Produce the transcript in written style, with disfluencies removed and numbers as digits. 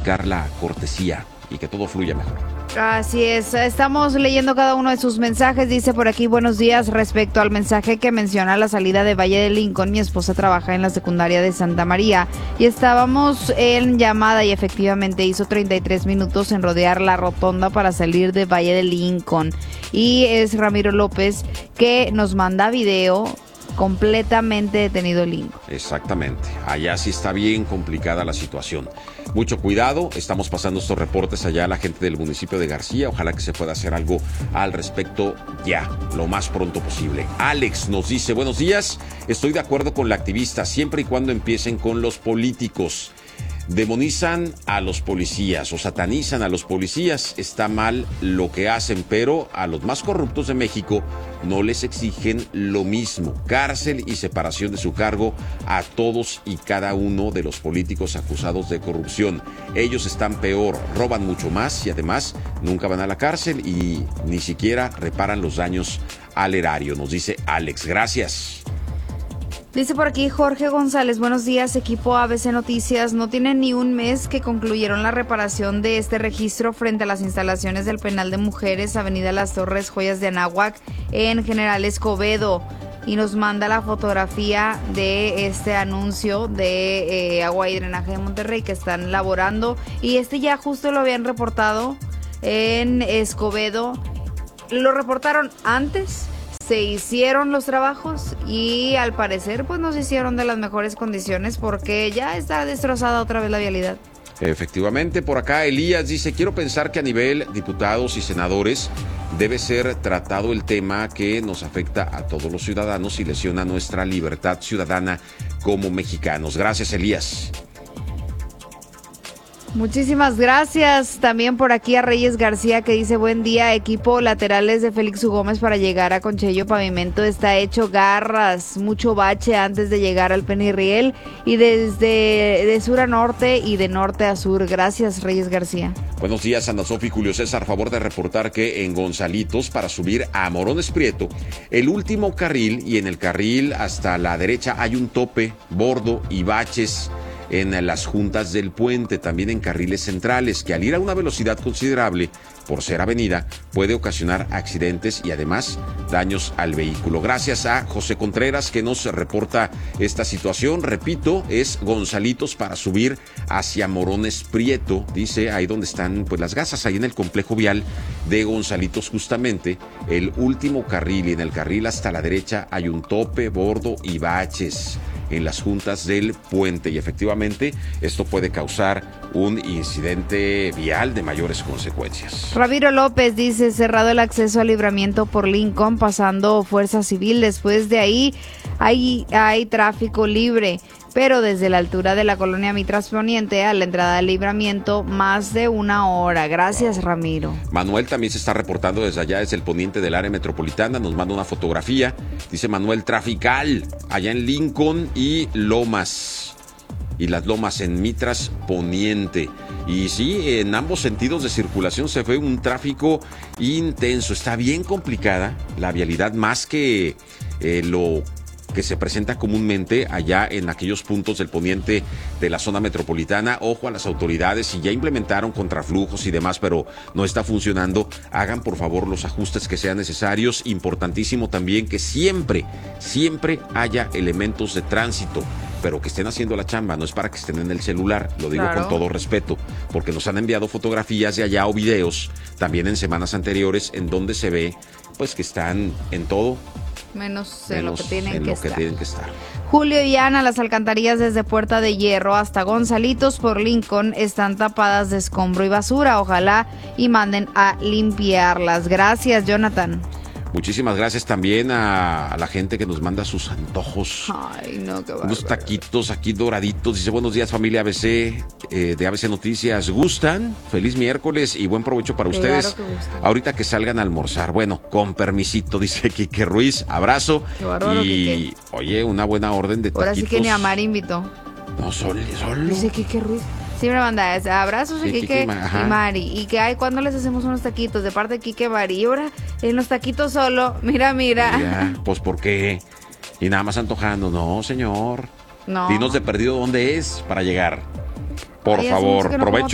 aplicar la cortesía y que todo fluya mejor. Así es, estamos leyendo cada uno de sus mensajes. Dice por aquí, buenos días, respecto al mensaje que menciona la salida de Valle de Lincoln. Mi esposa trabaja en la secundaria de Santa María y estábamos en llamada y efectivamente hizo 33 minutos en rodear la rotonda para salir de Valle de Lincoln. Y es Ramiro López que nos manda video completamente detenido el Lincoln. Exactamente, allá sí está bien complicada la situación. Mucho cuidado, estamos pasando estos reportes allá a la gente del municipio de García. Ojalá que se pueda hacer algo al respecto ya, lo más pronto posible. Alex nos dice, buenos días, estoy de acuerdo con la activista, siempre y cuando empiecen con los políticos. Demonizan a los policías o satanizan a los policías, está mal lo que hacen, pero a los más corruptos de México no les exigen lo mismo, cárcel y separación de su cargo a todos y cada uno de los políticos acusados de corrupción. Ellos están peor, roban mucho más y además nunca van a la cárcel y ni siquiera reparan los daños al erario, nos dice Alex. Gracias. Dice por aquí Jorge González, buenos días, equipo ABC Noticias. No tiene ni un mes que concluyeron la reparación de este registro frente a las instalaciones del penal de mujeres, Avenida Las Torres, Joyas de Anáhuac, en General Escobedo. Y nos manda la fotografía de este anuncio de Agua y Drenaje de Monterrey que están laborando. Y ya justo lo habían reportado en Escobedo. Lo reportaron antes. Se hicieron los trabajos y al parecer pues no se hicieron de las mejores condiciones porque ya está destrozada otra vez la vialidad. Efectivamente, por acá Elías dice, quiero pensar que a nivel diputados y senadores debe ser tratado el tema que nos afecta a todos los ciudadanos y lesiona nuestra libertad ciudadana como mexicanos. Gracias, Elías. Muchísimas gracias. También por aquí a Reyes García que dice, buen día, equipo, laterales de Félix U. Gómez para llegar a Conchello Pavimento está hecho garras, mucho bache antes de llegar al Penirriel y desde de sur a norte y de norte a sur. Gracias, Reyes García. Buenos días, Ana Sofi, Julio César, favor de reportar que en Gonzalitos para subir a Morones Prieto, el último carril y en el carril hasta la derecha hay un tope, bordo y baches en las juntas del puente, también en carriles centrales, que al ir a una velocidad considerable, por ser avenida, puede ocasionar accidentes y además daños al vehículo. Gracias a José Contreras que nos reporta esta situación. Repito, es Gonzalitos para subir hacia Morones Prieto, dice, ahí donde están pues las gasas, ahí en el complejo vial de Gonzalitos justamente, el último carril y en el carril hasta la derecha hay un tope, bordo y baches en las juntas del puente y efectivamente esto puede causar un incidente vial de mayores consecuencias. Ramiro López dice, cerrado el acceso al Libramiento por Lincoln pasando Fuerza Civil, después de ahí hay tráfico libre, pero desde la altura de la colonia Mitras Poniente a la entrada del Libramiento más de una hora. Gracias, Ramiro. Manuel también se está reportando desde allá, desde el poniente del área metropolitana, nos manda una fotografía, dice Manuel, trafical, allá en Lincoln y Lomas. Y las Lomas en Mitras Poniente. Y sí, en ambos sentidos de circulación se ve un tráfico intenso. Está bien complicada la vialidad, más que lo que se presenta comúnmente allá en aquellos puntos del poniente de la zona metropolitana. Ojo a las autoridades, si ya implementaron contraflujos y demás, pero no está funcionando, hagan por favor los ajustes que sean necesarios. Importantísimo también que siempre haya elementos de tránsito, pero que estén haciendo la chamba, no es para que estén en el celular, lo digo con todo respeto, porque nos han enviado fotografías de allá o videos, también en semanas anteriores, en donde se ve pues que están en todo, menos en lo que tienen que estar. Julio y Ana, las alcantarillas desde Puerta de Hierro hasta Gonzalitos por Lincoln están tapadas de escombro y basura. Ojalá y manden a limpiarlas. Gracias, Jonathan. Muchísimas gracias también a la gente que nos manda sus antojos. Ay, no, qué bárbaro. Unos taquitos aquí doraditos. Dice, buenos días familia ABC, de ABC Noticias. ¿Gustan? Feliz miércoles y buen provecho para ustedes. Claro que gustan. Ahorita que salgan a almorzar. Bueno, con permisito, dice Quique Ruiz. Abrazo. Qué bárbaro, y Quique. Oye, una buena orden de taquitos. Ahora sí que ni a Mari invitó. No, solo. Dice Quique Ruiz. Siempre manda abrazos de Quique y Mari. Y que hay cuando les hacemos unos taquitos de parte de Quique y Mari. Y ahora en los taquitos solo, mira. Pues ¿por qué? Y nada más antojando. No, señor. No. Dinos de perdido dónde es para llegar. Por Ay, favor, que no provecho.